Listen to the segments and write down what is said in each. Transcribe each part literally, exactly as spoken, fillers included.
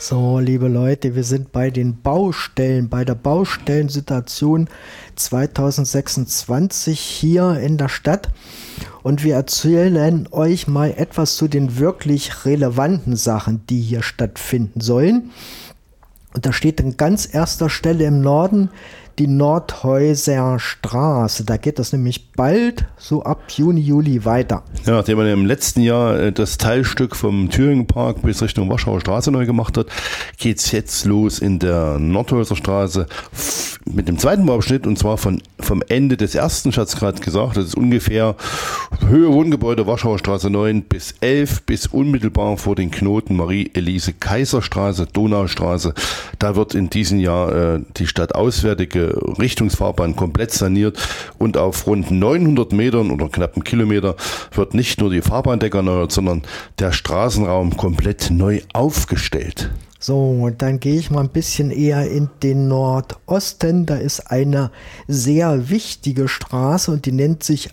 So, liebe Leute, wir sind bei den Baustellen, bei der Baustellensituation zwanzig sechsundzwanzig hier in der Stadt. Und wir erzählen euch mal etwas zu den wirklich relevanten Sachen, die hier stattfinden sollen. Und da steht an ganz erster Stelle im Norden die Nordhäuser Straße. Da geht das nämlich bald, so ab Juni, Juli weiter. Ja, nachdem man im letzten Jahr das Teilstück vom Thüringenpark bis Richtung Warschauer Straße neu gemacht hat, geht's jetzt los in der Nordhäuser Straße mit dem zweiten Bauabschnitt, und zwar von, vom Ende des ersten, ich hatte es gerade gesagt, das ist ungefähr Höhe Wohngebäude Warschauer Straße neun bis elf, bis unmittelbar vor den Knoten Marie-Elise-Kaiser-Straße, Donaustraße. Da wird in diesem Jahr äh, die stadtauswärtige Richtungsfahrbahn komplett saniert, und auf rund neunhundert Metern oder knapp einen Kilometer wird nicht nur die Fahrbahndecke erneuert, sondern der Straßenraum komplett neu aufgestellt. So, dann gehe ich mal ein bisschen eher in den Nordosten. Da ist eine sehr wichtige Straße und die nennt sich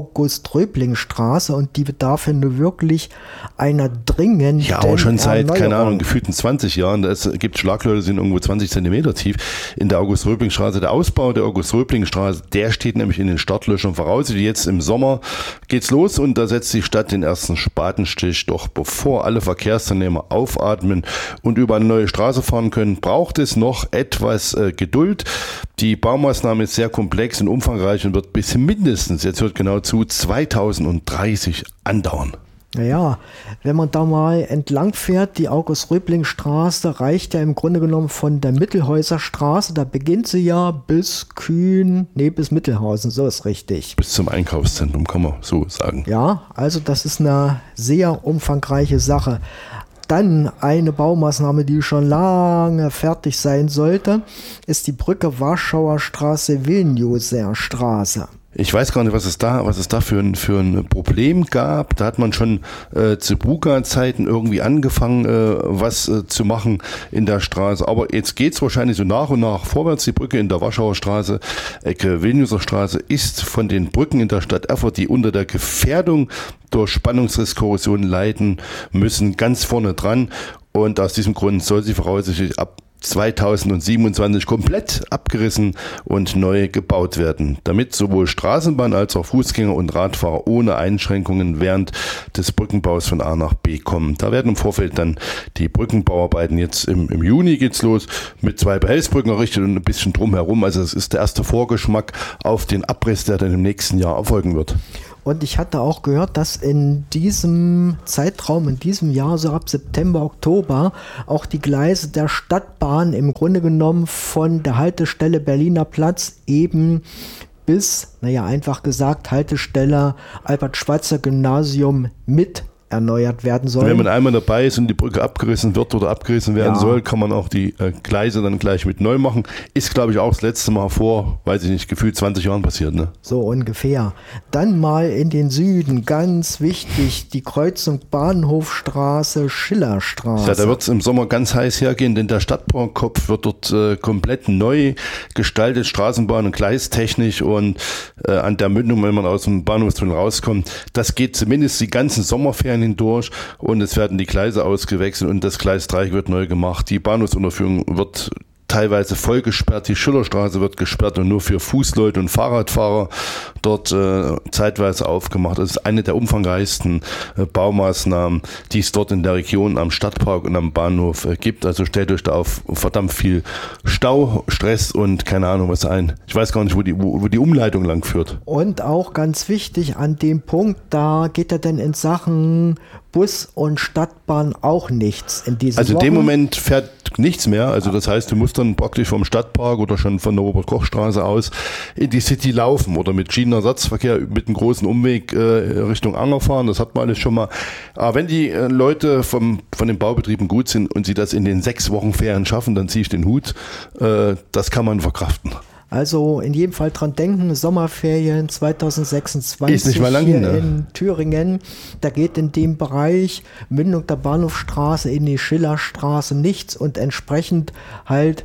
August-Röbling-Straße, und die bedarf ja nur wirklich einer dringenden Ja, aber schon seit, Erneuerung. keine Ahnung, gefühlten zwanzig Jahren. Es gibt Schlagleute, die sind irgendwo zwanzig Zentimeter tief in der August-Röbling-Straße. Der Ausbau der August-Röbling-Straße, der steht nämlich in den Startlöchern voraus. Jetzt im Sommer geht's los, und da setzt die Stadt den ersten Spatenstich. Doch bevor alle Verkehrsteilnehmer aufatmen und über eine neue Straße fahren können, braucht es noch etwas äh, Geduld. Die Baumaßnahme ist sehr komplex und umfangreich und wird bis mindestens, jetzt hört genau zu, zweitausenddreißig andauern. Naja, wenn man da mal entlang fährt, die August-Röbling-Straße reicht ja im Grunde genommen von der Mittelhäuser Straße, da beginnt sie ja bis Kühn, nee, bis Mittelhausen, so ist richtig. Bis zum Einkaufszentrum, kann man so sagen. Ja, also das ist eine sehr umfangreiche Sache. Dann eine Baumaßnahme, die schon lange fertig sein sollte, ist die Brücke Warschauer Straße, Vilniuser Straße. Ich weiß gar nicht, was es da, was es da für ein, für ein Problem gab. Da hat man schon äh, zu Buga-Zeiten irgendwie angefangen, äh, was äh, zu machen in der Straße. Aber jetzt geht's wahrscheinlich so nach und nach vorwärts. Die Brücke in der Warschauer Straße, Ecke Vilniuser Straße, ist von den Brücken in der Stadt Erfurt, die unter der Gefährdung durch Spannungsrisskorrosion leiden müssen, ganz vorne dran. Und aus diesem Grund soll sie voraussichtlich ab zweitausendsiebenundzwanzig komplett abgerissen und neu gebaut werden, damit sowohl Straßenbahn als auch Fußgänger und Radfahrer ohne Einschränkungen während des Brückenbaus von A nach B kommen. Da werden im Vorfeld dann die Brückenbauarbeiten, jetzt im, im Juni geht's los, mit zwei Behelfsbrücken errichtet und ein bisschen drumherum. Also es ist der erste Vorgeschmack auf den Abriss, der dann im nächsten Jahr erfolgen wird. Und ich hatte auch gehört, dass in diesem Zeitraum, in diesem Jahr, so ab September, Oktober, auch die Gleise der Stadtbahn im Grunde genommen von der Haltestelle Berliner Platz eben bis, naja, einfach gesagt, Haltestelle Albert-Schweitzer-Gymnasium mit erneuert werden sollen. Wenn man einmal dabei ist und die Brücke abgerissen wird oder abgerissen werden ja. soll, kann man auch die äh, Gleise dann gleich mit neu machen. Ist, glaube ich, auch das letzte Mal vor, weiß ich nicht, gefühlt zwanzig Jahren passiert, ne? So ungefähr. Dann mal in den Süden, ganz wichtig, die Kreuzung Bahnhofstraße, Schillerstraße. Ja, da wird es im Sommer ganz heiß hergehen, denn der Stadtbaukopf wird dort äh, komplett neu gestaltet, Straßenbahn- und Gleistechnisch, und äh, an der Mündung, wenn man aus dem Bahnhofstunnel rauskommt, das geht zumindest die ganzen Sommerferien hindurch, und es werden die Gleise ausgewechselt und das Gleisdreieck wird neu gemacht. Die Bahnhofsunterführung wird teilweise voll gesperrt, die Schillerstraße wird gesperrt und nur für Fußleute und Fahrradfahrer dort äh, zeitweise aufgemacht. Das ist eine der umfangreichsten äh, Baumaßnahmen, die es dort in der Region am Stadtpark und am Bahnhof äh, gibt. Also stellt euch da auf verdammt viel Stau, Stress und keine Ahnung was ein. Ich weiß gar nicht, wo die, wo, wo die Umleitung lang führt. Und auch ganz wichtig an dem Punkt, da geht er denn in Sachen Bus und Stadtbahn auch nichts in diesem Also in Wochen. dem Moment fährt nichts mehr. Also das heißt, du musst dann praktisch vom Stadtpark oder schon von der Robert-Koch-Straße aus in die City laufen oder mit Schienenersatzverkehr mit einem großen Umweg äh, Richtung Anger fahren. Das hat man alles schon mal. Aber wenn die äh, Leute vom, von den Baubetrieben gut sind und sie das in den sechs Wochen Ferien schaffen, dann ziehe ich den Hut. Äh, das kann man verkraften. Also in jedem Fall dran denken, Sommerferien zwanzig sechsundzwanzig ist nicht mal lang hier hin, ne? in Thüringen. Da geht in dem Bereich Mündung der Bahnhofstraße in die Schillerstraße nichts, und entsprechend halt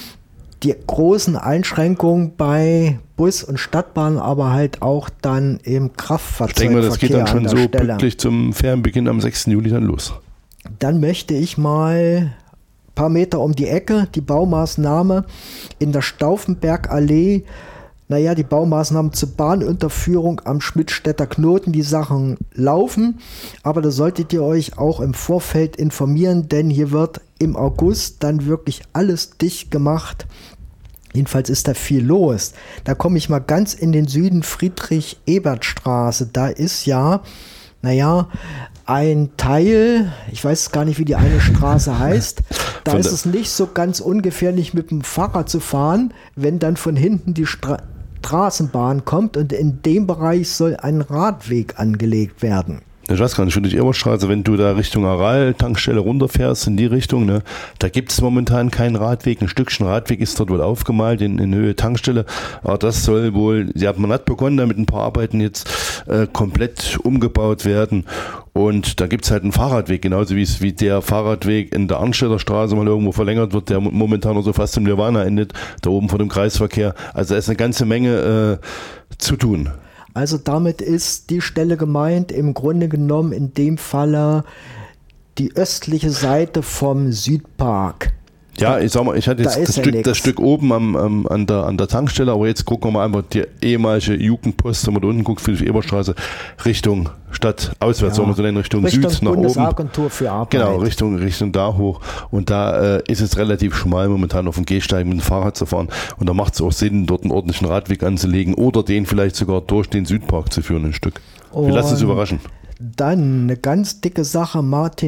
die großen Einschränkungen bei Bus und Stadtbahn, aber halt auch dann im Kraftfahrzeugverkehr. Ich denke mal, das geht dann schon so Stelle. pünktlich zum Ferienbeginn am sechsten Juli dann los. Dann möchte ich mal ein paar Meter um die Ecke, die Baumaßnahme in der Stauffenbergallee. Naja, die Baumaßnahmen zur Bahnunterführung am Schmidtstädter Knoten, die Sachen laufen, aber da solltet ihr euch auch im Vorfeld informieren, denn hier wird im August dann wirklich alles dicht gemacht. Jedenfalls ist da viel los. Da komme ich mal ganz in den Süden, Friedrich-Ebert-Straße. Da ist ja, naja, ein Teil, ich weiß gar nicht, wie die eine Straße heißt, da ist es nicht so ganz ungefährlich mit dem Fahrrad zu fahren, wenn dann von hinten die Stra- Straßenbahn kommt und in dem Bereich soll ein Radweg angelegt werden. Ich weiß gar nicht, für die Eberstraße, wenn du da Richtung Aral-Tankstelle runterfährst, in die Richtung, ne, da gibt es momentan keinen Radweg. Ein Stückchen Radweg ist dort wohl aufgemalt in, in Höhe Tankstelle. Aber das soll wohl, sie haben nicht begonnen, damit ein paar Arbeiten jetzt äh, komplett umgebaut werden. Und da gibt es halt einen Fahrradweg, genauso wie es wie der Fahrradweg in der Arnstädter Straße mal irgendwo verlängert wird, der momentan nur so fast im Nirvana endet, da oben vor dem Kreisverkehr. Also da ist eine ganze Menge äh, zu tun. Also damit ist die Stelle gemeint, im Grunde genommen in dem Falle die östliche Seite vom Südpark. Ja, ich sag mal, ich hatte jetzt das, ja Stück, das Stück oben am, am, an, der, an der Tankstelle, aber jetzt gucken wir mal einfach die ehemalige Jugendpost, wenn man da unten guckt, Friedrich-Eberstraße, Richtung Stadt, auswärts, ja, soll man so nennen, Richtung, Richtung Süd, nach Bundesagentur oben. Für Arbeit. Genau, Richtung, Richtung da hoch. Und da äh, ist es relativ schmal, momentan auf dem Gehsteig mit dem Fahrrad zu fahren. Und da macht es auch Sinn, dort einen ordentlichen Radweg anzulegen oder den vielleicht sogar durch den Südpark zu führen, ein Stück. Wir lassen uns überraschen. Dann eine ganz dicke Sache,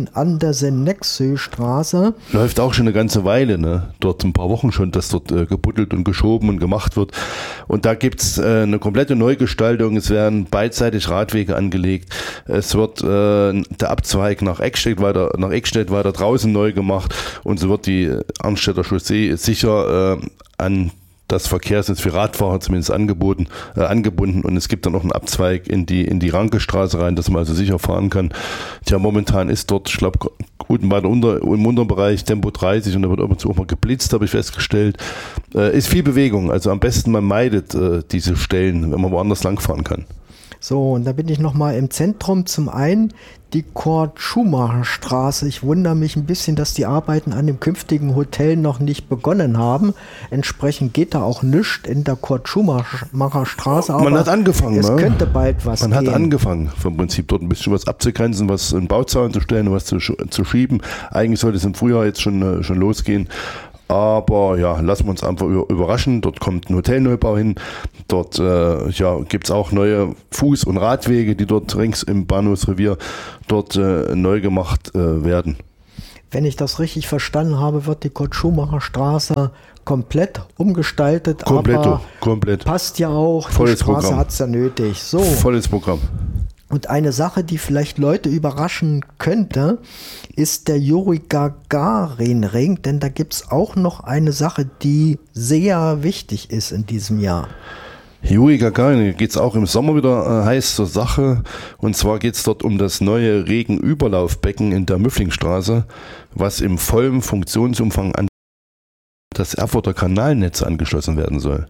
Martin-Andersen-Nexö-Straße. Läuft auch schon eine ganze Weile, ne? Dort ein paar Wochen schon, dass dort äh, gebuddelt und geschoben und gemacht wird. Und da gibt's äh, eine komplette Neugestaltung. Es werden beidseitig Radwege angelegt. Es wird äh, der Abzweig nach Eckstedt weiter, nach Eckstedt weiter draußen neu gemacht. Und so wird die Arnstädter Chaussee sicher äh, an das Verkehrsnetz für Radfahrer zumindest angeboten, äh, angebunden, und es gibt dann noch einen Abzweig in die in die Rankestraße rein, dass man also sicher fahren kann. Tja, momentan ist dort, ich glaube, unten weiter unter, im unteren Bereich Tempo dreißig und da wird ab und zu auch mal geblitzt, habe ich festgestellt. Äh, ist viel Bewegung, also am besten man meidet äh, diese Stellen, wenn man woanders langfahren kann. So, und da bin ich nochmal im Zentrum. Zum einen die Kurt-Schumacher-Straße. Ich wundere mich ein bisschen, dass die Arbeiten an dem künftigen Hotel noch nicht begonnen haben. Entsprechend geht da auch nichts in der Kurt-Schumacher-Straße. Man hat angefangen. Es ne? könnte bald was Man gehen. hat angefangen, vom Prinzip dort ein bisschen was abzugrenzen, was in Bauzaun zu stellen, was zu, zu schieben. Eigentlich sollte es im Frühjahr jetzt schon, schon losgehen. Aber ja, lassen wir uns einfach überraschen. Dort kommt ein Hotelneubau hin. Dort äh, ja, gibt es auch neue Fuß- und Radwege, die dort rings im Bahnhofsrevier dort äh, neu gemacht äh, werden. Wenn ich das richtig verstanden habe, wird die Kurt-Schumacher-Straße komplett umgestaltet. Komplett, aber komplett. Passt ja auch. Volles die Straße Programm. hat es ja nötig. So. Volles Programm. Und eine Sache, die vielleicht Leute überraschen könnte, ist der Juri-Gagarin-Ring, denn da gibt es auch noch eine Sache, die sehr wichtig ist in diesem Jahr. Juri Gagarin geht es auch im Sommer wieder äh, heiß zur Sache, und zwar geht es dort um das neue Regenüberlaufbecken in der Müfflingstraße, was im vollen Funktionsumfang an das Erfurter Kanalnetz angeschlossen werden soll.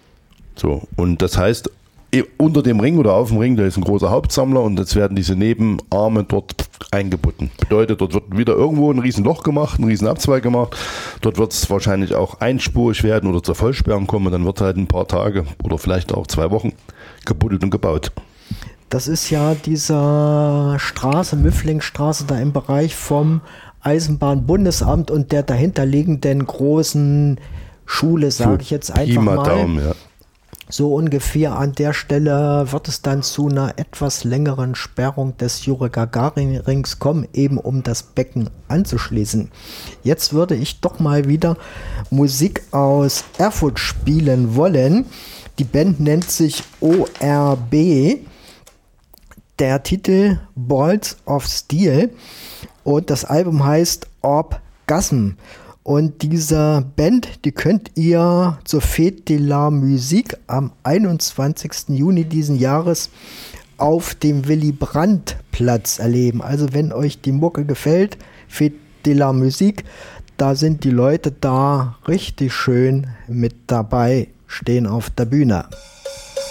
So, und das heißt, unter dem Ring oder auf dem Ring, da ist ein großer Hauptsammler, und jetzt werden diese Nebenarme dort eingebunden. Bedeutet, dort wird wieder irgendwo ein riesen Loch gemacht, ein riesen Abzweig gemacht. Dort wird es wahrscheinlich auch einspurig werden oder zur Vollsperrung kommen, und dann wird halt ein paar Tage oder vielleicht auch zwei Wochen gebuddelt und gebaut. Das ist ja diese Straße, Müfflingstraße, da im Bereich vom Eisenbahnbundesamt und der dahinterliegenden großen Schule, sage ich jetzt einfach mal. Daumen, ja. So ungefähr an der Stelle wird es dann zu einer etwas längeren Sperrung des Juri-Gagarin-Rings kommen, eben um das Becken anzuschließen. Jetzt würde ich doch mal wieder Musik aus Erfurt spielen wollen. Die Band nennt sich O R B. Der Titel Balls of Steel und das Album heißt Orgasm. Und diese Band, die könnt ihr zur Fête de la Musique am einundzwanzigsten Juni diesen Jahres auf dem Willy-Brandt-Platz erleben. Also wenn euch die Mucke gefällt, Fête de la Musique, da sind die Leute da richtig schön mit dabei, stehen auf der Bühne.